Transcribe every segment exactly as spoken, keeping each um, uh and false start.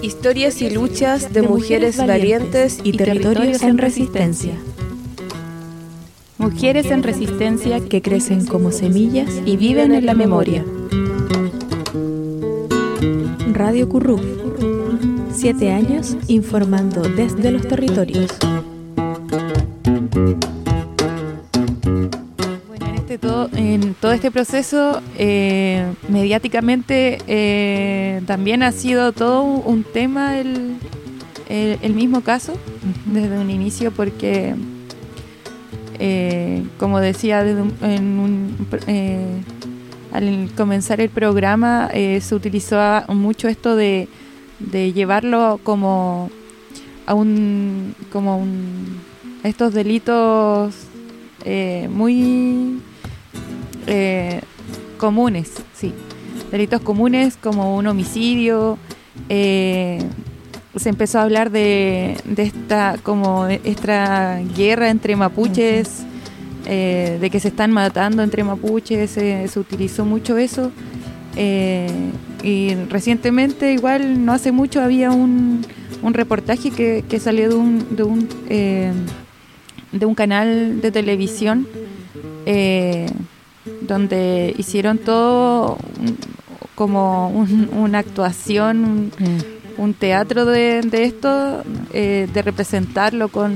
Historias y luchas de mujeres valientes y territorios en resistencia. Mujeres en resistencia Que crecen como semillas y viven en la memoria. Radio Curruf. Siete años informando desde los territorios. Bueno, en, este todo, en todo este proceso, eh, mediáticamente eh, también ha sido todo un tema el, el, el mismo caso, uh-huh. desde un inicio, porque, eh, como decía, desde un, en un, eh, al comenzar el programa eh, se utilizó mucho esto de de llevarlo como a un como un estos delitos eh, muy eh, comunes, sí, delitos comunes como un homicidio. Eh, se empezó a hablar de, de esta como esta guerra entre mapuches, eh, de que se están matando entre mapuches. Se, se utilizó mucho eso. Eh, y recientemente, igual no hace mucho, había un, un reportaje que, que salió de un de un, eh, de un canal de televisión eh, donde hicieron todo un, como un, una actuación, un, mm. un teatro de, de esto, eh, de representarlo con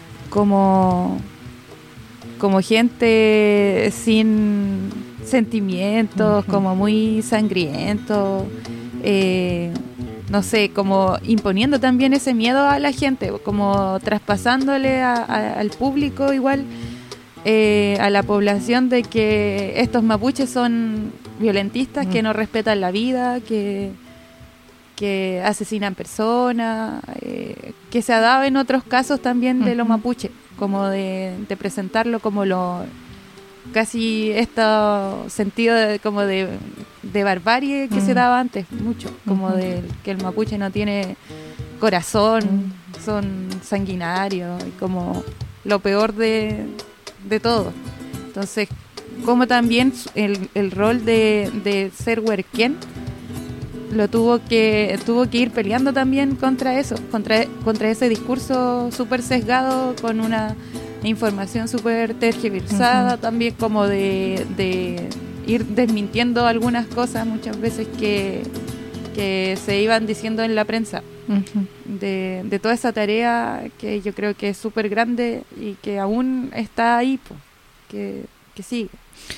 como como gente sin sentimientos, uh-huh. como muy sangriento, eh, no sé, como imponiendo también ese miedo a la gente, como traspasándole a, a, al público igual, eh, a la población, de que estos mapuches son violentistas, uh-huh. que no respetan la vida, que, que asesinan personas, eh, que se ha dado en otros casos también de uh-huh. los mapuches, como de, de presentarlo como lo casi este sentido de, como de, de barbarie que mm. se daba antes, mucho, como uh-huh. de que el mapuche no tiene corazón, mm. son sanguinarios, y como lo peor de, de todo. Entonces, como también el, el rol de, de ser huerquén lo tuvo que tuvo que ir peleando también contra eso, contra, contra ese discurso súper sesgado, con una información súper tergiversada, uh-huh. también como de, de ir desmintiendo algunas cosas muchas veces que, que se iban diciendo en la prensa, uh-huh. de, de toda esa tarea que yo creo que es súper grande y que aún está ahí, pues, que, que sigue.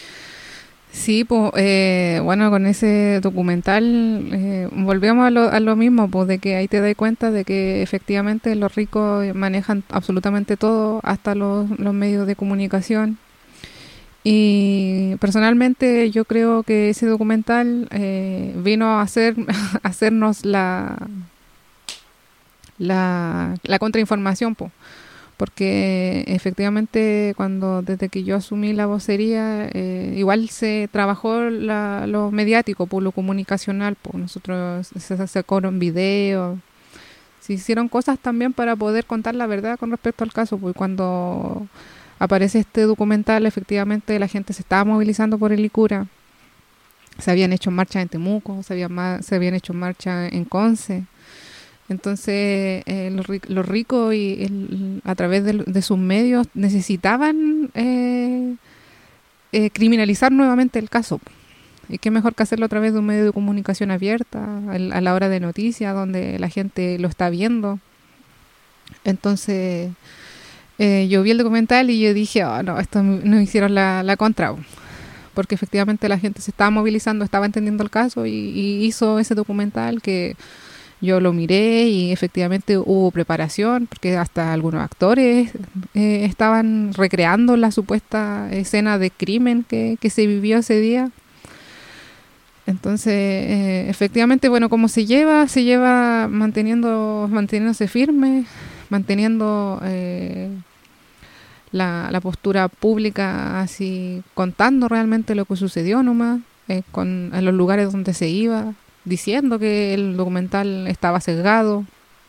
Sí, pues, eh, bueno, con ese documental eh, volvemos a lo, a lo mismo, pues, de que ahí te das cuenta de que efectivamente los ricos manejan absolutamente todo, hasta los, los medios de comunicación. Y personalmente yo creo que ese documental eh, vino a hacer a hacernos la la, la contrainformación, pues. Porque efectivamente cuando desde que yo asumí la vocería, eh, igual se trabajó la, lo mediático, por lo comunicacional, por nosotros se sacaron videos, se hicieron cosas también para poder contar la verdad con respecto al caso, pues cuando aparece este documental, efectivamente la gente se estaba movilizando por el Licura, se habían hecho marchas en Temuco, se habían, se habían hecho marchas en Conce. Entonces eh, los, los ricos y el, a través de, de sus medios necesitaban eh, eh, criminalizar nuevamente el caso. Y qué mejor que hacerlo a través de un medio de comunicación abierta, a, a la hora de noticias, donde la gente lo está viendo. Entonces eh, yo vi el documental y yo dije, oh, no, esto nos hicieron la, la contra, porque efectivamente la gente se estaba movilizando, estaba entendiendo el caso y, y hizo ese documental que yo lo miré y efectivamente hubo preparación, porque hasta algunos actores eh, estaban recreando la supuesta escena de crimen que, que se vivió ese día. Entonces, eh, efectivamente, bueno, como se lleva, se lleva manteniendo, manteniéndose firme, manteniendo eh, la, la postura pública, así contando realmente lo que sucedió nomás, eh, con, en los lugares donde se iba, diciendo que el documental estaba sesgado.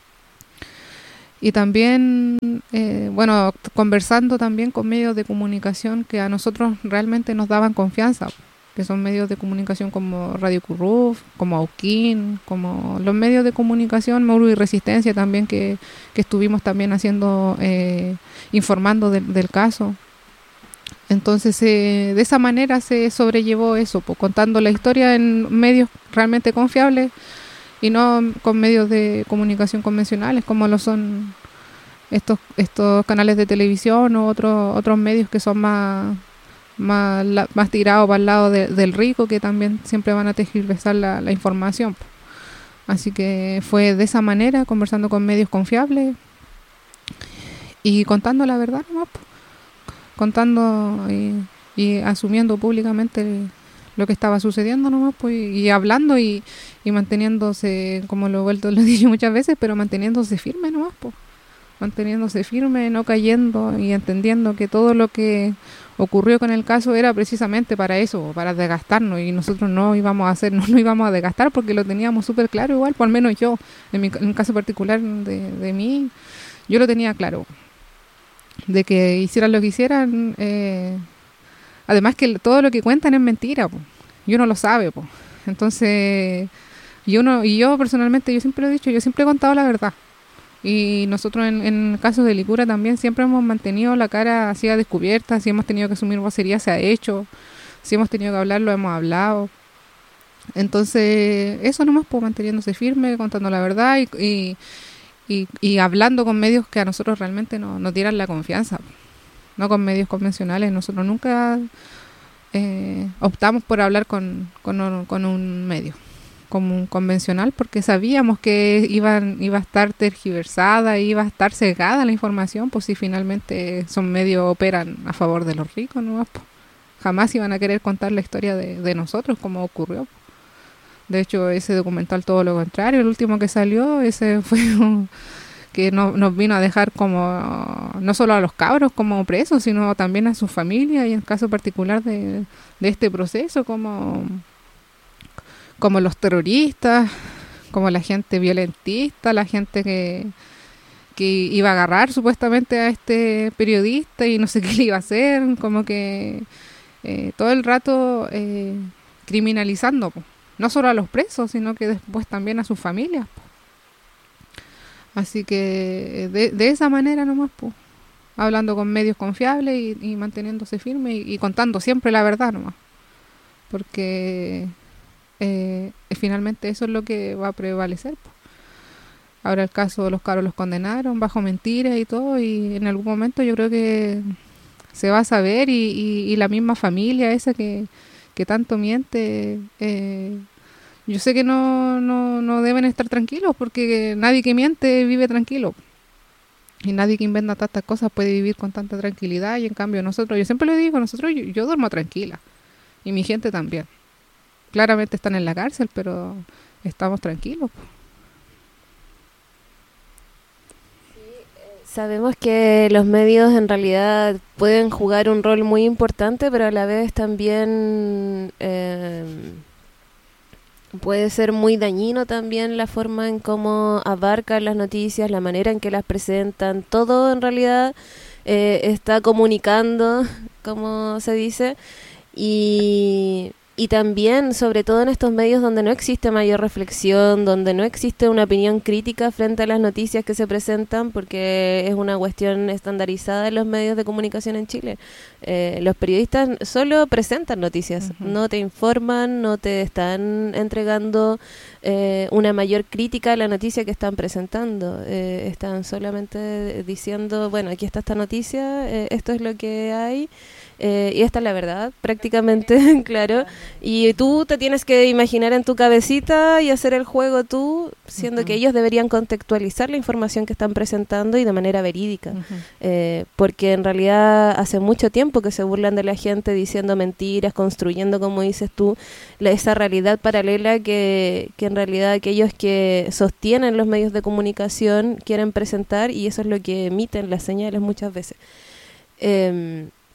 Y también, eh, bueno, conversando también con medios de comunicación que a nosotros realmente nos daban confianza, que son medios de comunicación como Radio Curruf, como Auquín, como los medios de comunicación, Mauro y Resistencia también, que, que estuvimos también haciendo, eh, informando de, del caso. Entonces, eh, de esa manera se sobrellevó eso, pues, contando la historia en medios realmente confiables y no con medios de comunicación convencionales como lo son estos estos canales de televisión o otros otros medios que son más más, la, más tirados para el lado de, del rico, que también siempre van a tergiversar la, la información. Así que fue de esa manera, conversando con medios confiables y contando la verdad nomás, pues, contando y, y asumiendo públicamente lo que estaba sucediendo nomás, pues, y hablando y, y manteniéndose, como lo he vuelto, lo he dicho muchas veces, pero manteniéndose firme nomás, pues, manteniéndose firme, no cayendo y entendiendo que todo lo que ocurrió con el caso era precisamente para eso, para desgastarnos, y nosotros no íbamos a hacer, no, no íbamos a desgastar porque lo teníamos súper claro igual, por al menos yo, en mi en el caso particular de, de mí, yo lo tenía claro, de que hicieran lo que hicieran, eh, además que todo lo que cuentan es mentira, po, y uno lo sabe, po. Entonces, y uno, y yo personalmente, yo siempre lo he dicho, yo siempre he contado la verdad. Y nosotros en, en casos de Licura también siempre hemos mantenido la cara así a descubierta. Si hemos tenido que asumir vocería, se ha hecho. Si hemos tenido que hablar, lo hemos hablado. Entonces, eso nomás, pues, manteniéndose firme, contando la verdad y, y, y, y hablando con medios que a nosotros realmente no, nos dieran la confianza. No con medios convencionales. Nosotros nunca eh, optamos por hablar con, con, con un medio como un convencional, porque sabíamos que iban, iba a estar tergiversada, iba a estar cegada la información, pues si finalmente son medios operan a favor de los ricos, ¿no? Pues jamás iban a querer contar la historia de, de nosotros, como ocurrió. De hecho, ese documental todo lo contrario, el último que salió, ese fue un, que no, nos vino a dejar como, no solo a los cabros como presos, sino también a su familia, y en el caso particular de, de este proceso, como... como los terroristas, como la gente violentista, la gente que, que iba a agarrar supuestamente a este periodista y no sé qué le iba a hacer, como que eh, todo el rato eh, criminalizando, po. No solo a los presos, sino que después también a sus familias, po. Así que de, de esa manera nomás, po, hablando con medios confiables y, y manteniéndose firme y, y contando siempre la verdad nomás, porque... Eh, finalmente eso es lo que va a prevalecer, pues. Ahora el caso de los cabros los condenaron bajo mentiras y todo, y en algún momento yo creo que se va a saber, y, y, y la misma familia esa que, que tanto miente, eh, yo sé que no, no, no deben estar tranquilos, porque nadie que miente vive tranquilo, y nadie que inventa tantas cosas puede vivir con tanta tranquilidad. Y en cambio nosotros, yo siempre lo digo, nosotros yo, yo duermo tranquila, y mi gente también. Claramente están en la cárcel, pero estamos tranquilos. Sabemos que los medios en realidad pueden jugar un rol muy importante, pero a la vez también eh, puede ser muy dañino también la forma en cómo abarcan las noticias, la manera en que las presentan. Todo en realidad eh, está comunicando, como se dice, y... Y también, sobre todo en estos medios donde no existe mayor reflexión, donde no existe una opinión crítica frente a las noticias que se presentan, porque es una cuestión estandarizada en los medios de comunicación en Chile. Eh, los periodistas solo presentan noticias, uh-huh. no te informan, no te están entregando eh, una mayor crítica a la noticia que están presentando. Eh, están solamente diciendo, bueno, aquí está esta noticia, eh, esto es lo que hay. Eh, y esta es la verdad, prácticamente, claro. Y tú te tienes que imaginar en tu cabecita y hacer el juego tú, siendo uh-huh. que ellos deberían contextualizar la información que están presentando y de manera verídica. Uh-huh. Eh, porque en realidad hace mucho tiempo que se burlan de la gente diciendo mentiras, construyendo, como dices tú, la, esa realidad paralela que, que en realidad aquellos que sostienen los medios de comunicación quieren presentar, y eso es lo que emiten las señales muchas veces. Eh,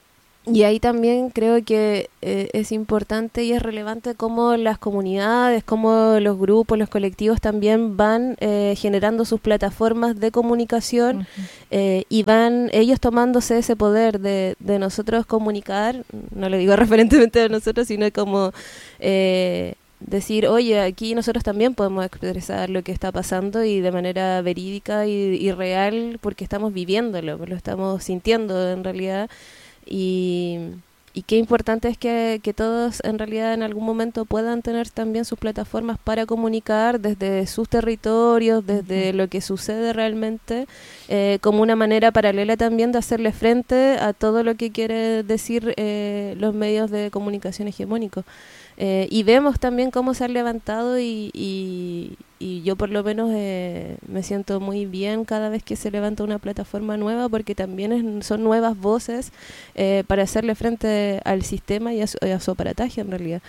Y ahí también creo que eh, es importante y es relevante cómo las comunidades, cómo los grupos, los colectivos también van eh, generando sus plataformas de comunicación. Uh-huh. eh, y van ellos tomándose ese poder de, de nosotros comunicar, no lo digo referentemente a nosotros, sino como eh, decir, oye, aquí nosotros también podemos expresar lo que está pasando y de manera verídica y, y real, porque estamos viviéndolo, lo estamos sintiendo en realidad. Y, y qué importante es que, que todos en realidad en algún momento puedan tener también sus plataformas para comunicar desde sus territorios, desde uh-huh. lo que sucede realmente, eh, como una manera paralela también de hacerle frente a todo lo que quiere decir eh, los medios de comunicación hegemónicos. Eh, y vemos también cómo se han levantado y, y, y yo por lo menos eh, me siento muy bien cada vez que se levanta una plataforma nueva, porque también es, son nuevas voces eh, para hacerle frente al sistema y a su, a su aparataje en realidad.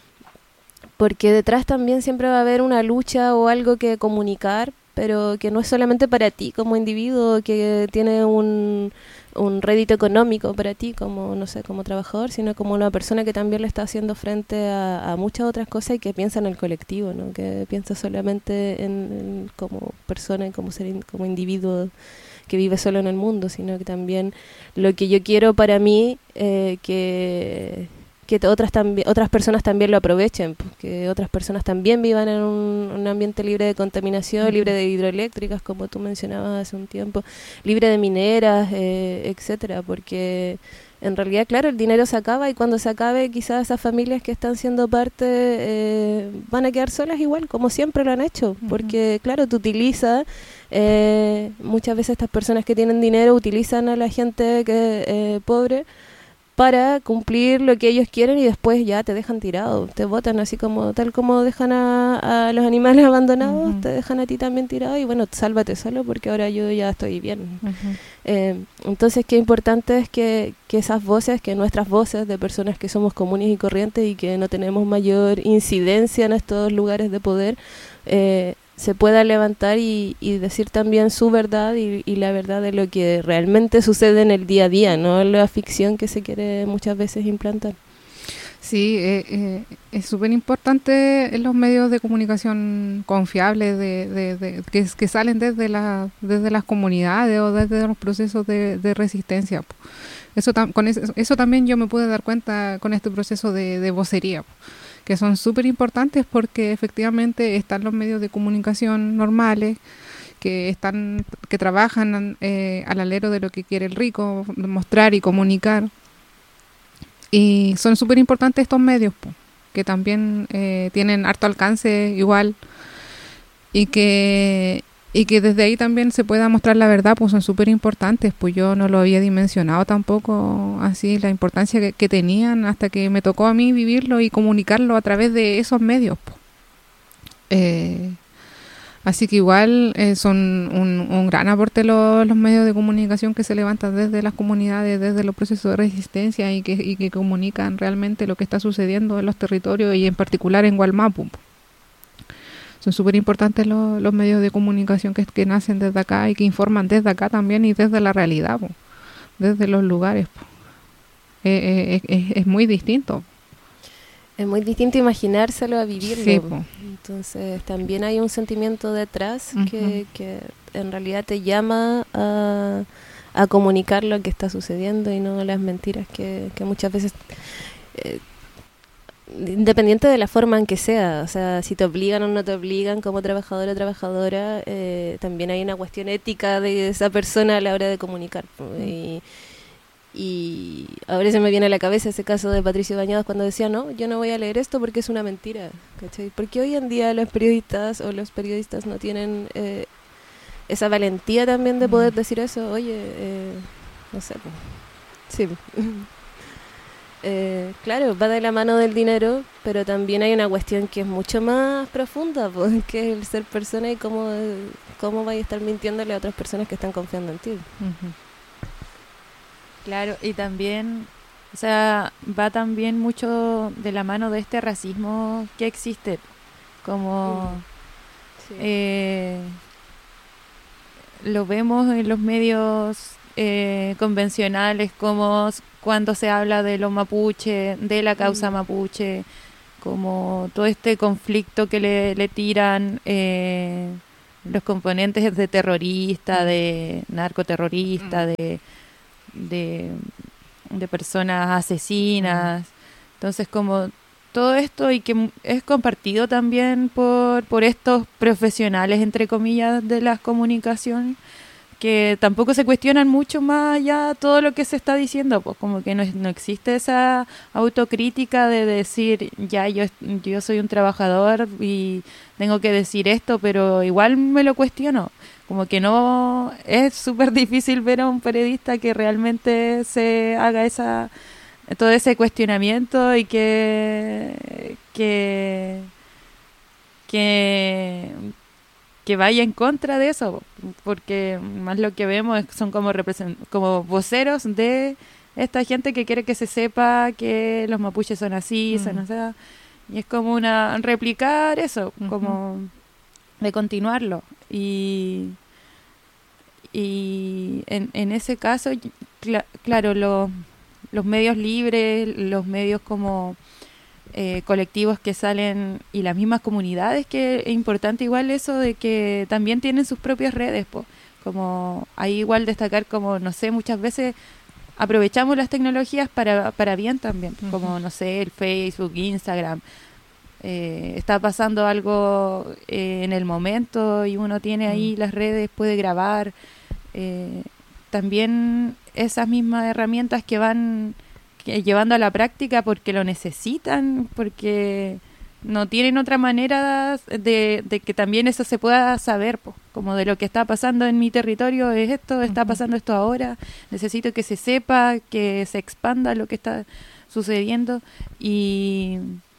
Porque detrás también siempre va a haber una lucha o algo que comunicar, pero que no es solamente para ti como individuo que tiene un, un rédito económico para ti como, no sé, como trabajador, sino como una persona que también le está haciendo frente a, a muchas otras cosas y que piensa en el colectivo, ¿no? Que piensa solamente en, en como persona y como, ser, como individuo que vive solo en el mundo, sino que también lo que yo quiero para mí, eh, que... que otras también otras personas también lo aprovechen, que otras personas también vivan en un, un ambiente libre de contaminación, uh-huh. libre de hidroeléctricas, como tú mencionabas hace un tiempo, libre de mineras, eh, etcétera, porque en realidad, claro, el dinero se acaba y cuando se acabe, quizás esas familias que están siendo parte eh, van a quedar solas igual, como siempre lo han hecho, uh-huh. porque, claro, tú utilizas, eh, muchas veces estas personas que tienen dinero utilizan a la gente que eh, pobre para cumplir lo que ellos quieren y después ya te dejan tirado, te botan así como tal como dejan a, a los animales abandonados, uh-huh. te dejan a ti también tirado y bueno, sálvate solo porque ahora yo ya estoy bien. Uh-huh. Eh, entonces, qué importante es que, que esas voces, que nuestras voces de personas que somos comunes y corrientes y que no tenemos mayor incidencia en estos lugares de poder, eh, se pueda levantar y, y decir también su verdad y, y la verdad de lo que realmente sucede en el día a día, no la ficción que se quiere muchas veces implantar. Sí, eh, eh, es súper importante en los medios de comunicación confiables de, de, de, que, que salen desde, la, desde las comunidades o desde los procesos de, de resistencia. Eso, tam, con eso, eso también yo me pude dar cuenta con este proceso de, de vocería, que son súper importantes porque efectivamente están los medios de comunicación normales que están que trabajan eh, al alero de lo que quiere el rico, mostrar y comunicar, y son súper importantes estos medios po, que también eh, tienen harto alcance igual y que y que desde ahí también se pueda mostrar la verdad, pues son súper importantes, pues yo no lo había dimensionado tampoco así, la importancia que, que tenían hasta que me tocó a mí vivirlo y comunicarlo a través de esos medios. Pues. Eh, así que igual eh, son un, un gran aporte los, los medios de comunicación que se levantan desde las comunidades, desde los procesos de resistencia y que, y que comunican realmente lo que está sucediendo en los territorios y en particular en Wallmapu. Son súper importantes los, los medios de comunicación que, que nacen desde acá y que informan desde acá también y desde la realidad, po, desde los lugares. Eh, eh, es, es muy distinto. Es muy distinto imaginárselo a vivirlo. Sí, po. Entonces también hay un sentimiento detrás uh-huh. que, que en realidad te llama a, a comunicar lo que está sucediendo y no las mentiras que, que muchas veces... Eh, independiente de la forma en que sea, o sea, si te obligan o no te obligan como trabajadora o trabajadora, eh, también hay una cuestión ética de esa persona a la hora de comunicar. Mm. Y, y ahora se me viene a la cabeza ese caso de Patricio Bañados cuando decía, no, yo no voy a leer esto porque es una mentira, ¿cachai? Porque hoy en día los periodistas o los periodistas no tienen eh, esa valentía también de poder mm. decir eso, oye, eh, no sé, sí. Eh, claro, va de la mano del dinero, pero también hay una cuestión que es mucho más profunda, pues, que es el ser persona y cómo, cómo vais a estar mintiéndole a otras personas que están confiando en ti. Uh-huh. Claro, y también, o sea, va también mucho de la mano de este racismo que existe, como sí. eh, lo vemos en los medios eh, convencionales, como s- cuando se habla de los mapuche, de la causa Mm. mapuche, como todo este conflicto que le, le tiran eh, los componentes de terrorista, de narcoterrorista, de, de, de personas asesinas. Entonces, como todo esto y que m- es compartido también por, por estos profesionales, entre comillas, de la comunicación, que tampoco se cuestionan mucho más allá todo lo que se está diciendo, pues como que no, es- no existe esa autocrítica de decir, ya yo, es- yo soy un trabajador y tengo que decir esto, pero igual me lo cuestiono. Como que no, es súper difícil ver a un periodista que realmente se haga esa todo ese cuestionamiento y que que que que vaya en contra de eso, porque más lo que vemos es- son como represent- como voceros de esta gente que quiere que se sepa que los mapuches son así, son Mm. así, y es como una replicar eso, Ujú. como de continuarlo. Y y en, en ese caso, y- cla- claro, los los medios libres, los medios como eh, colectivos que salen y las mismas comunidades, que es importante igual eso de que también tienen sus propias redes, po. Como ahí igual destacar como, no sé, muchas veces aprovechamos las tecnologías para, para bien también, Ujú. como, no sé, el Facebook, Instagram. Eh, está pasando algo eh, en el momento y uno tiene ahí las redes, puede grabar. Eh, también esas mismas herramientas que van que llevando a la práctica porque lo necesitan, porque no tienen otra manera de, de que también eso se pueda saber, po, como de lo que está pasando en mi territorio es esto, está Ujú. pasando esto ahora, necesito que se sepa, que se expanda lo que está sucediendo y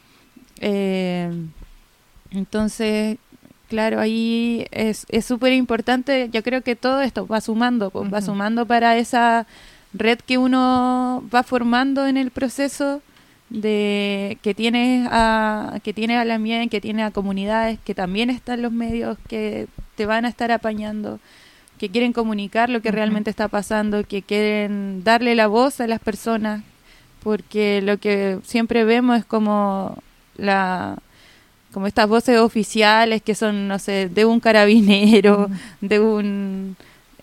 eh, entonces, claro, ahí es es súper importante. Yo creo que todo esto va sumando, pues, va Ujú. sumando para esa red que uno va formando en el proceso de que tiene a que tiene a la mien, que tiene a comunidades, que también están los medios que te van a estar apañando, que quieren comunicar lo que Ujú. realmente está pasando, que quieren darle la voz a las personas, porque lo que siempre vemos es como la como estas voces oficiales que son, no sé, de un carabinero, Ujú. de un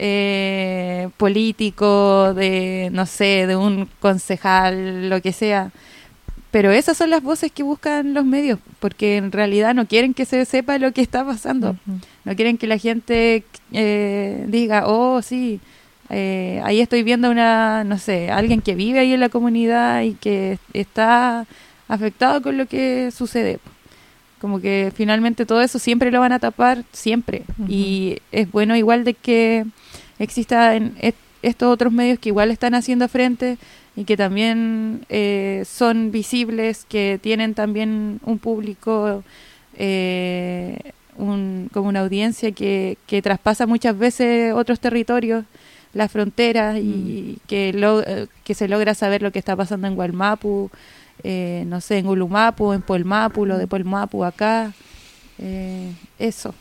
eh, político, de, no sé, de un concejal, lo que sea. Pero esas son las voces que buscan los medios, porque en realidad no quieren que se sepa lo que está pasando. Ujú. No quieren que la gente eh, diga, oh, sí, eh, ahí estoy viendo una, no sé, alguien que vive ahí en la comunidad y que está afectado con lo que sucede. Como que finalmente todo eso siempre lo van a tapar, siempre. Ujú. Y es bueno igual de que existan est- estos otros medios que igual están haciendo frente y que también eh, son visibles, que tienen también un público, eh, un, como una audiencia que, que traspasa muchas veces otros territorios, las fronteras, y que, lo, eh, que se logra saber lo que está pasando en Gualmapu, eh, no sé, en Ulumapu, en Polmapu, lo de Polmapu acá, eh, eso.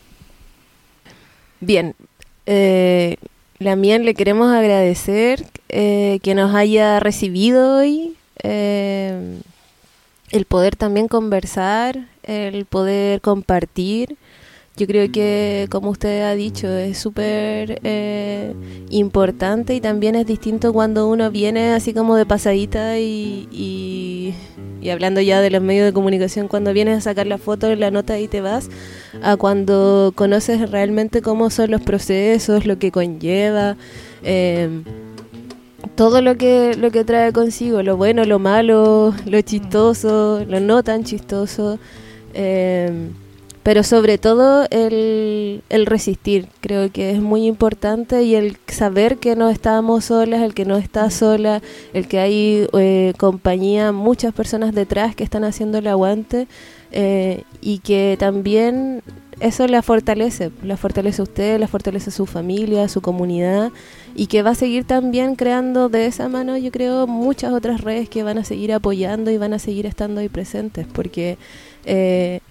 Bien, eh, Lamien, le queremos agradecer eh, que nos haya recibido hoy, eh, el poder también conversar, el poder compartir. Yo creo que, como usted ha dicho, es súper eh, importante, y también es distinto cuando uno viene así como de pasadita y, y, y hablando ya de los medios de comunicación, cuando vienes a sacar la foto, la nota y te vas, a cuando conoces realmente cómo son los procesos, lo que conlleva, eh, todo lo que, lo que trae consigo, lo bueno, lo malo, lo chistoso, lo no tan chistoso. Eh, pero sobre todo el, el resistir, creo que es muy importante, y el saber que no estamos solas, el que no está sola, el que hay eh, compañía, muchas personas detrás que están haciendo el aguante, eh, y que también eso la fortalece, la fortalece a usted, la fortalece a su familia, a su comunidad, y que va a seguir también creando de esa mano, yo creo, muchas otras redes que van a seguir apoyando y van a seguir estando ahí presentes, porque eh,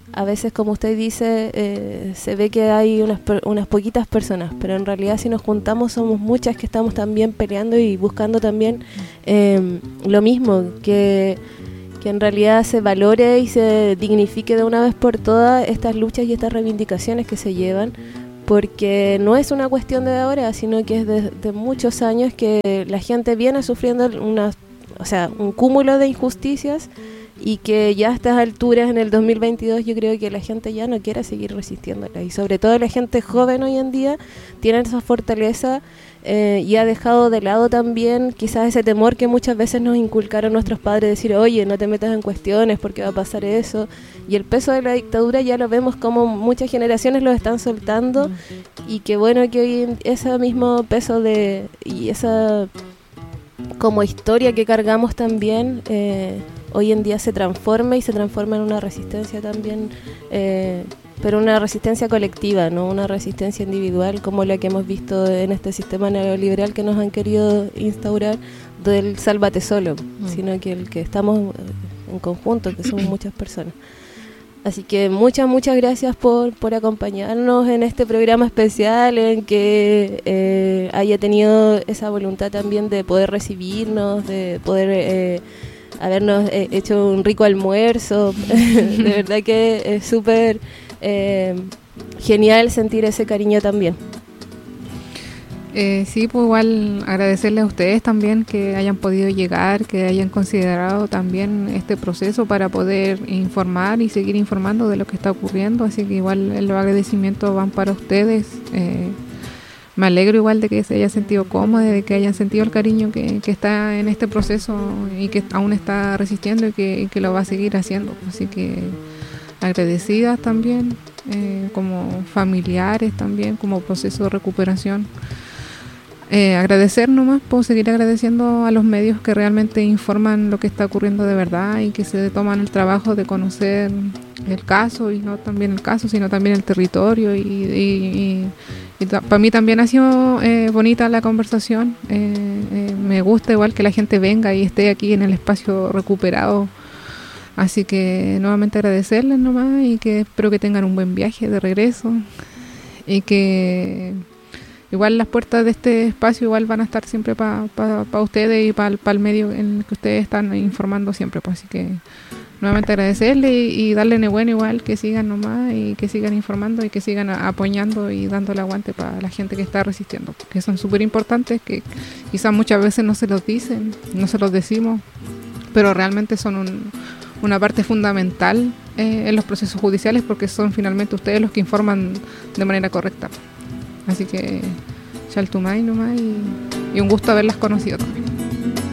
a veces, como usted dice, eh, se ve que hay unas, unas poquitas personas, pero en realidad si nos juntamos somos muchas que estamos también peleando y buscando también eh, lo mismo, que, que en realidad se valore y se dignifique de una vez por todas estas luchas y estas reivindicaciones que se llevan, porque no es una cuestión de ahora, sino que es de, de muchos años que la gente viene sufriendo una, o sea, un cúmulo de injusticias, y que ya a estas alturas, en el dos mil veintidós, yo creo que la gente ya no quiere seguir resistiéndola, y sobre todo la gente joven hoy en día tiene esa fortaleza eh, y ha dejado de lado también quizás ese temor que muchas veces nos inculcaron nuestros padres, decir, oye, no te metas en cuestiones porque va a pasar eso, y el peso de la dictadura ya lo vemos como muchas generaciones lo están soltando, y que bueno que hoy en ese mismo peso de y esa como historia que cargamos también eh, hoy en día se transforma y se transforma en una resistencia también, eh, pero una resistencia colectiva, no una resistencia individual como la que hemos visto en este sistema neoliberal que nos han querido instaurar del sálvate solo, mm. sino que el que estamos en conjunto, que somos muchas personas. Así que muchas, muchas gracias por, por acompañarnos en este programa especial, en que eh, haya tenido esa voluntad también de poder recibirnos, de poder eh, habernos eh, hecho un rico almuerzo. De verdad que es súper eh, genial sentir ese cariño también. Eh, sí, pues igual agradecerles a ustedes también que hayan podido llegar, que hayan considerado también este proceso para poder informar y seguir informando de lo que está ocurriendo, así que igual los agradecimientos van para ustedes. Eh, me alegro igual de que se hayan sentido cómodos, de que hayan sentido el cariño que, que está en este proceso y que aún está resistiendo y que, y que lo va a seguir haciendo, así que agradecidas también, eh, como familiares también, como proceso de recuperación. Eh, agradecer nomás, puedo seguir agradeciendo a los medios que realmente informan lo que está ocurriendo de verdad y que se toman el trabajo de conocer el caso, y no también el caso, sino también el territorio, y, y, y, y para mí también ha sido eh, bonita la conversación. eh, eh, me gusta igual que la gente venga y esté aquí en el espacio recuperado, así que nuevamente agradecerles nomás, y que espero que tengan un buen viaje de regreso, y que igual las puertas de este espacio igual van a estar siempre para pa, pa ustedes y para pa el medio en el que ustedes están informando siempre, pues. Así que nuevamente agradecerle y, y darle enhorabuena igual, que sigan nomás y que sigan informando y que sigan a, apoyando y dándole aguante para la gente que está resistiendo, que son súper importantes, que quizás muchas veces no se los dicen, no se los decimos, pero realmente son un, una parte fundamental eh, en los procesos judiciales, porque son finalmente ustedes los que informan de manera correcta. Así que, Chaltumay nomás, y, y un gusto haberlas conocido también.